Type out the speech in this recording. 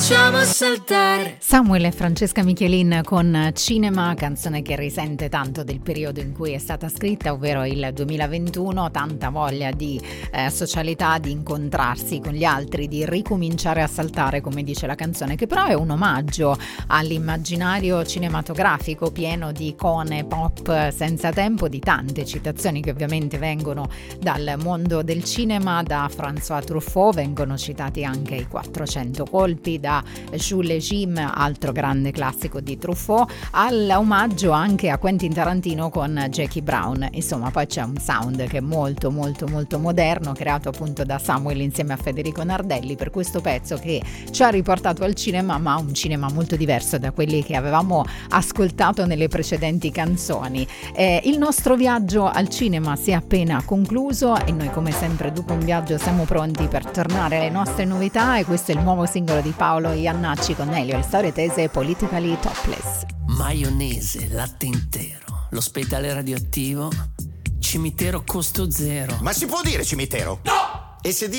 facciamo saltare. Samuel e Francesca Michelin con Cinema, canzone che risente tanto del periodo in cui è stata scritta, ovvero il 2021, tanta voglia di socialità, di incontrarsi con gli altri, di ricominciare a saltare, come dice la canzone, che però è un omaggio all'immaginario cinematografico pieno di icone pop senza tempo, di tante citazioni che ovviamente vengono dal mondo del cinema. Da François Truffaut vengono citati anche i 400 colpi, da Jules et Jim, altro grande classico di Truffaut, all'omaggio anche a Quentin Tarantino con Jackie Brown. Insomma, poi c'è un sound che è molto molto molto moderno, creato appunto da Samuel insieme a Federico Nardelli per questo pezzo che ci ha riportato al cinema, ma un cinema molto diverso da quelli che avevamo ascoltato nelle precedenti canzoni. Il nostro viaggio al cinema si è appena concluso e noi, come sempre, dopo un viaggio siamo pronti per tornare alle nostre novità, e questo è il nuovo singolo di Paolo Iannacci con Elio, le storie tese, Politically Topless. Maionese, latte intero, l'ospedale radioattivo, cimitero costo zero. Ma si può dire cimitero? No! E se